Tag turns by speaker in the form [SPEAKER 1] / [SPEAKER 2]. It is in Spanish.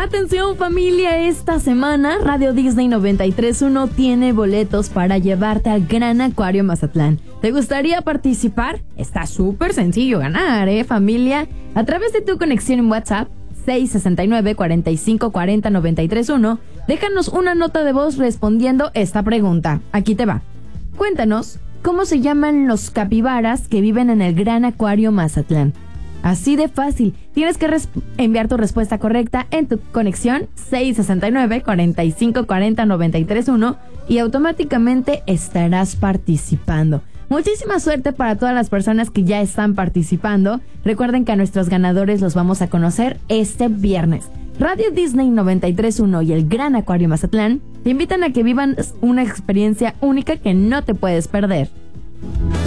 [SPEAKER 1] Atención familia, esta semana Radio Disney 93.1 tiene boletos para llevarte al Gran Acuario Mazatlán. ¿Te gustaría participar? Está súper sencillo ganar, familia. A través de tu conexión en WhatsApp 669-4540-931, déjanos una nota de voz respondiendo esta pregunta. Aquí te va. Cuéntanos, ¿cómo se llaman los capibaras que viven en el Gran Acuario Mazatlán? Así de fácil. Tienes que enviar tu respuesta correcta en tu conexión 669-4540-931 y automáticamente estarás participando. Muchísima suerte para todas las personas que ya están participando. Recuerden que a nuestros ganadores los vamos a conocer este viernes. Radio Disney 93.1 y el Gran Acuario Mazatlán te invitan a que vivan una experiencia única que no te puedes perder.